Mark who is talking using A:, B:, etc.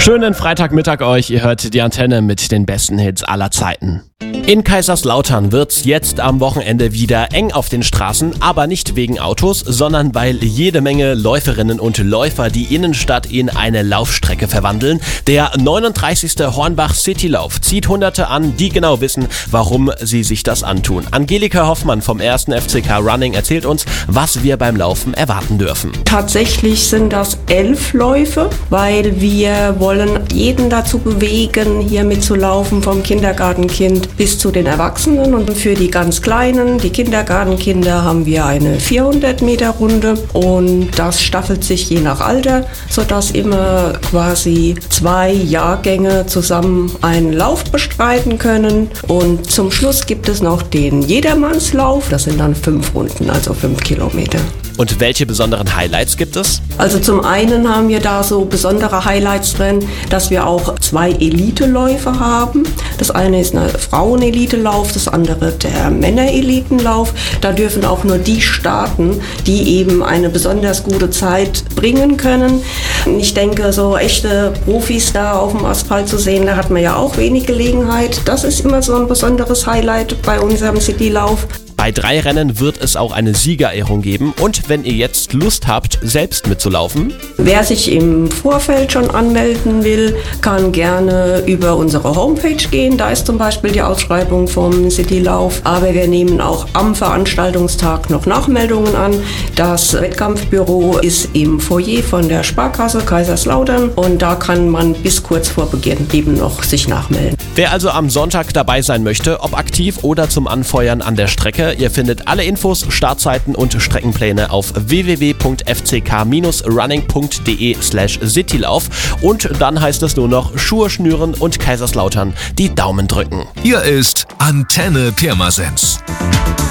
A: Schönen Freitagmittag euch, ihr hört die Antenne mit den besten Hits aller Zeiten. In Kaiserslautern wird's jetzt am Wochenende wieder eng auf den Straßen, aber nicht wegen Autos, sondern weil jede Menge Läuferinnen und Läufer die Innenstadt in eine Laufstrecke verwandeln. Der 39. Hornbach Citylauf zieht Hunderte an, die genau wissen, warum sie sich das antun. Angelika Hoffmann vom 1. FCK Running erzählt uns, was wir beim Laufen erwarten dürfen.
B: Tatsächlich sind das 11 Läufe, weil wir wollen jeden dazu bewegen, hier mitzulaufen, vom Kindergartenkind bis zu den Erwachsenen. Und für die ganz Kleinen, die Kindergartenkinder, haben wir eine 400-Meter-Runde und das staffelt sich je nach Alter, sodass immer quasi 2 Jahrgänge zusammen einen Lauf bestreiten können. Und zum Schluss gibt es noch den Jedermannslauf, das sind dann 5 Runden, also 5 Kilometer.
A: Und welche besonderen Highlights gibt es?
B: Also zum einen haben wir da so besondere Highlights drin, dass wir auch 2 Eliteläufe haben. Das eine ist ein Frauen-Elitelauf, das andere der Männer-Elitenlauf. Da dürfen auch nur die starten, die eben eine besonders gute Zeit bringen können. Ich denke, so echte Profis da auf dem Asphalt zu sehen, da hat man ja auch wenig Gelegenheit. Das ist immer so ein besonderes Highlight bei unserem Citylauf.
A: Bei 3 Rennen wird es auch eine Siegerehrung geben und wenn ihr jetzt Lust habt, selbst mitzulaufen.
B: Wer sich im Vorfeld schon anmelden will, kann gerne über unsere Homepage gehen. Da ist zum Beispiel die Ausschreibung vom Citylauf. Aber wir nehmen auch am Veranstaltungstag noch Nachmeldungen an. Das Wettkampfbüro ist im Foyer von der Sparkasse Kaiserslautern und da kann man bis kurz vor Beginn eben noch sich nachmelden.
A: Wer also am Sonntag dabei sein möchte, ob aktiv oder zum Anfeuern an der Strecke, ihr findet alle Infos, Startzeiten und Streckenpläne auf www.fck-running.de/citylauf und dann heißt es nur noch Schuhe schnüren und Kaiserslautern die Daumen drücken.
C: Hier ist Antenne Pirmasens.